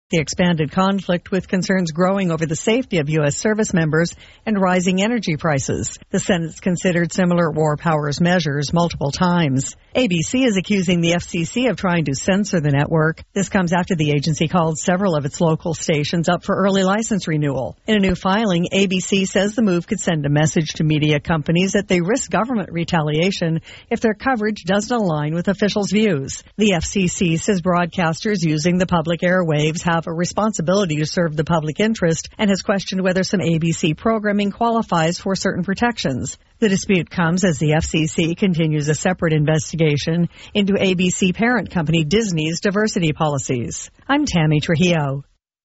The expanded conflict with concerns growing over the safety of U.S. service members and rising energy prices. The Senate's considered similar war powers measures multiple times. ABC is accusing the FCC of trying to censor the network. This comes after the agency called several of its local stations up for early license renewal. In a new filing, ABC says the move could send a message to media companies that they risk government retaliation if their coverage doesn't align with officials' views. The FCC says broadcasters using the public airwaves have a responsibility to serve the public interest and has questioned whether some ABC programming qualifies for certain protections. The dispute comes as the FCC continues a separate investigation into ABC parent company Disney's diversity policies. I'm Tammy Trujillo.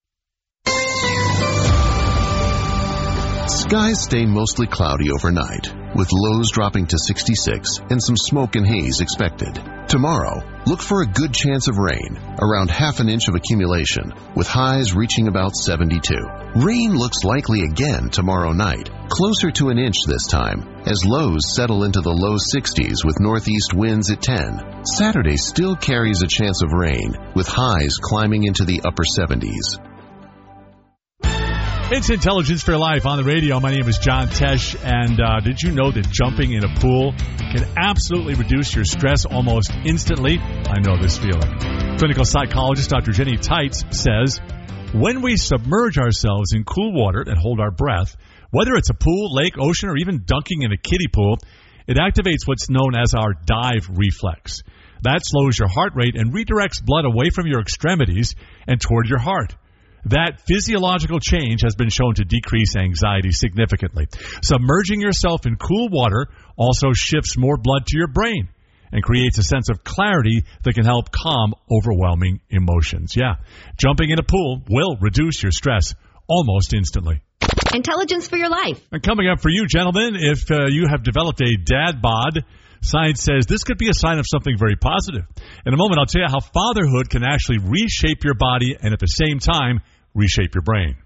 Skies stay mostly cloudy overnight, with lows dropping to 66 and some smoke and haze expected. Tomorrow, look for a good chance of rain, around half an inch of accumulation, with highs reaching about 72. Rain looks likely again tomorrow night, closer to an inch this time, as lows settle into the low 60s with northeast winds at 10. Saturday still carries a chance of rain, with highs climbing into the upper 70s. It's Intelligence for Life on the radio. My name is John Tesh, and did you know that jumping in a pool can absolutely reduce your stress almost instantly? I know this feeling. Clinical psychologist Dr. Jenny Tights says, when we submerge ourselves in cool water and hold our breath, whether it's a pool, lake, ocean, or even dunking in a kiddie pool, it activates what's known as our dive reflex. That slows your heart rate and redirects blood away from your extremities and toward your heart. That physiological change has been shown to decrease anxiety significantly. Submerging yourself in cool water also shifts more blood to your brain and creates a sense of clarity that can help calm overwhelming emotions. Yeah, jumping in a pool will reduce your stress almost instantly. Intelligence for your life. And coming up for you, gentlemen, if you have developed a dad bod, science says this could be a sign of something very positive. In a moment, I'll tell you how fatherhood can actually reshape your body and at the same time reshape your brain.